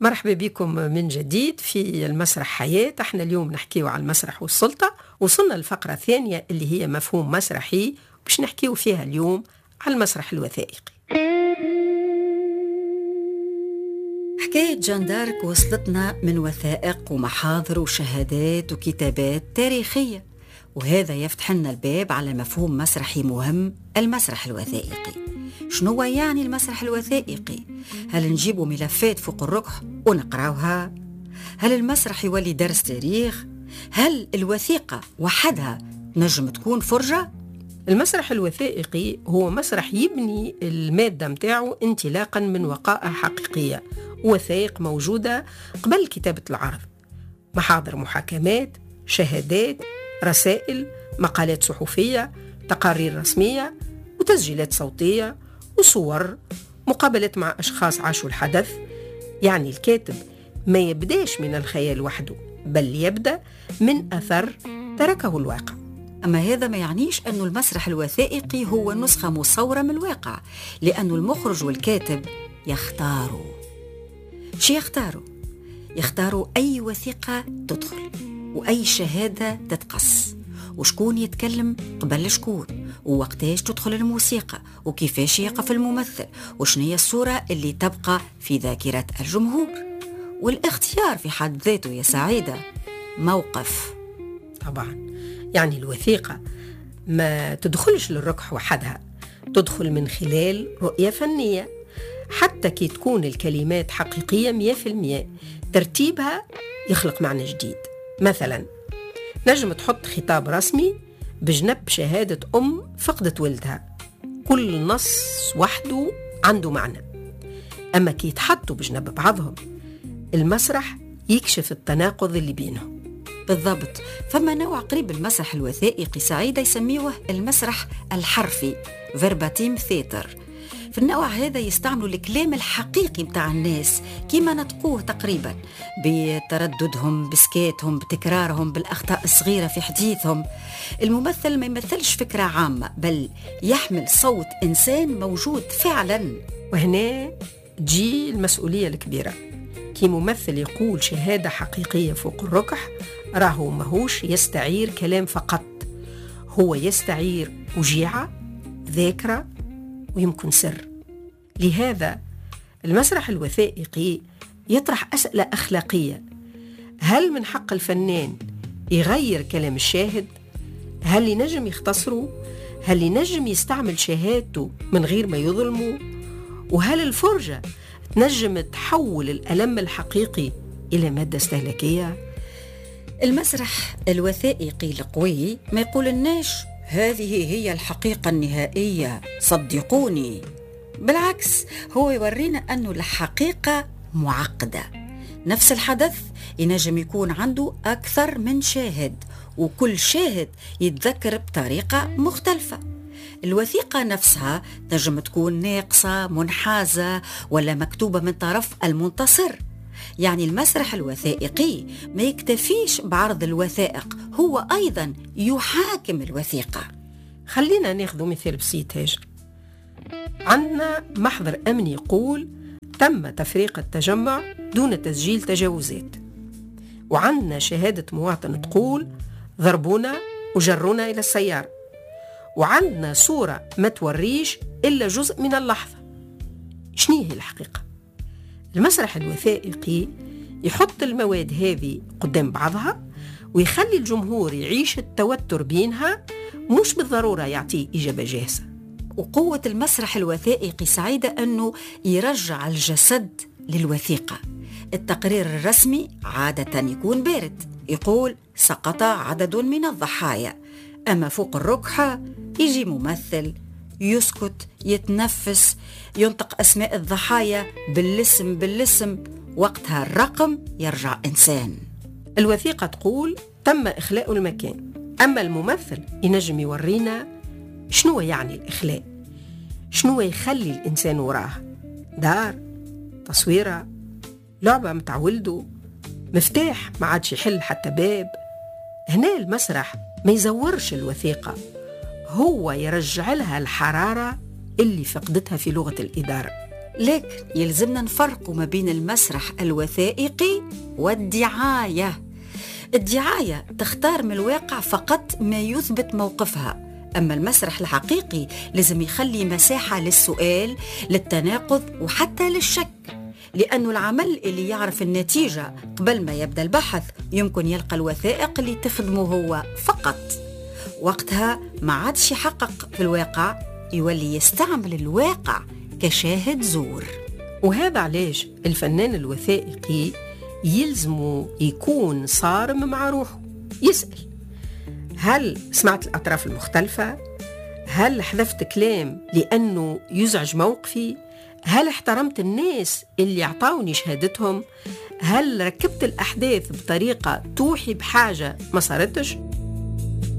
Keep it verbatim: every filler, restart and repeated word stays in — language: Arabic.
مرحبا بكم من جديد في المسرح حياة. احنا اليوم نحكيو على المسرح والسلطة. وصلنا الفقرة الثانية اللي هي مفهوم مسرحي، باش نحكيو فيها اليوم على المسرح الوثائقي. حكاية جان دارك وصلتنا من وثائق ومحاضر وشهادات وكتابات تاريخية، وهذا يفتح لنا الباب على مفهوم مسرحي مهم، المسرح الوثائقي. شنو يعني المسرح الوثائقي؟ هل نجيبوا ملفات فوق الركح ونقراوها؟ هل المسرح يولي درس تاريخ؟ هل الوثيقة وحدها نجم تكون فرجة؟ المسرح الوثائقي هو مسرح يبني المادة متاعه انطلاقا من وقائع حقيقية، وثائق موجودة قبل كتابة العرض، محاضر محاكمات، شهادات، رسائل، مقالات صحفية، تقارير رسمية، وتسجيلات صوتية، وصور، مقابلات مع أشخاص عاشوا الحدث. يعني الكاتب ما يبداش من الخيال وحده، بل يبدأ من أثر تركه الواقع. أما هذا ما يعنيش أن المسرح الوثائقي هو نسخة مصورة من الواقع، لأن المخرج والكاتب يختاروا. شي يختاروا؟ يختاروا أي وثيقة تدخل، وأي شهادة تتقص، وشكون يتكلم قبل شكون، ووقتاش تدخل الموسيقى، وكيفاش يقف الممثل، وشنية الصورة اللي تبقى في ذاكرة الجمهور. والاختيار في حد ذاته يا سعيدة موقف. طبعا يعني الوثيقة ما تدخلش للركح وحدها، تدخل من خلال رؤية فنية، حتى كي تكون الكلمات حقيقية مية في المية ترتيبها يخلق معنى جديد. مثلا نجم تحط خطاب رسمي بجنب شهادة أم فقدت ولدها، كل نص وحده عنده معنى. أما كي يتحطوا بجنب بعضهم، المسرح يكشف التناقض اللي بينهم. بالضبط. فما نوع قريب المسرح الوثائقي سعيدة يسميوه المسرح الحرفي، verbatim theater. في النوع هذا يستعملوا الكلام الحقيقي متاع الناس كيما نطقوه تقريبا، بترددهم، بسكاتهم، بتكرارهم، بالأخطاء الصغيرة في حديثهم. الممثل ما يمثلش فكرة عامة، بل يحمل صوت إنسان موجود فعلا. وهنا تجي المسؤولية الكبيرة. كي ممثل يقول شهادة حقيقية فوق الركح، راهو ماهوش يستعير كلام فقط، هو يستعير وجيعة، ذاكرة، ويمكن سر. لهذا المسرح الوثائقي يطرح أسئلة أخلاقية. هل من حق الفنان يغير كلام الشاهد؟ هل ينجم يختصره؟ هل ينجم يستعمل شهادته من غير ما يظلمه؟ وهل الفرجة تنجم تحول الألم الحقيقي إلى مادة استهلاكية؟ المسرح الوثائقي القوي ما يقولناش هذه هي الحقيقة النهائية صدقوني، بالعكس هو يورينا أنه الحقيقة معقدة. نفس الحدث ينجم يكون عنده أكثر من شاهد، وكل شاهد يتذكر بطريقة مختلفة. الوثيقة نفسها تنجم تكون ناقصة، منحازة، ولا مكتوبة من طرف المنتصر. يعني المسرح الوثائقي ما يكتفيش بعرض الوثائق، هو أيضا يحاكم الوثيقة. خلينا ناخذ مثال بسيط هاجر. عندنا محضر أمني يقول تم تفريق التجمع دون تسجيل تجاوزات، وعندنا شهادة مواطن تقول ضربونا وجرونا إلى السيارة، وعندنا صورة ما توريش إلا جزء من اللحظة. شنو هي الحقيقة؟ المسرح الوثائقي يحط المواد هذه قدام بعضها، ويخلي الجمهور يعيش التوتر بينها، مش بالضرورة يعطيه إجابة جاهزة. وقوة المسرح الوثائقي سعيدة أنه يرجع الجسد للوثيقة. التقرير الرسمي عادة يكون بارد، يقول سقط عدد من الضحايا. أما فوق الركحة يجي ممثل يسكت، يتنفس، ينطق أسماء الضحايا بالاسم بالاسم، وقتها الرقم يرجع إنسان. الوثيقة تقول تم إخلاء المكان، أما الممثل ينجم يورينا شنو يعني الإخلاء، شنو يخلي الإنسان وراه، دار، تصويرة، لعبة متاع ولده، مفتاح ما عادش يحل حتى باب. هنا المسرح ما يزورش الوثيقة، هو يرجع لها الحرارة اللي فقدتها في لغة الإدارة. لكن يلزمنا نفرق ما بين المسرح الوثائقي والدعاية. الدعاية تختار من الواقع فقط ما يثبت موقفها، أما المسرح الحقيقي لازم يخلي مساحة للسؤال، للتناقض وحتى للشك، لأنه العمل اللي يعرف النتيجة قبل ما يبدأ البحث يمكن يلقى الوثائق اللي تخدمه هو فقط. وقتها ما عادش يحقق في الواقع، يولي يستعمل الواقع كشاهد زور. وهذا علاش الفنان الوثائقي يلزمه يكون صارم مع روحه، يسأل: هل سمعت الأطراف المختلفة؟ هل حذفت كلام لأنه يزعج موقفي؟ هل احترمت الناس اللي عطاوني شهادتهم؟ هل ركبت الأحداث بطريقة توحي بحاجة ما صارتش؟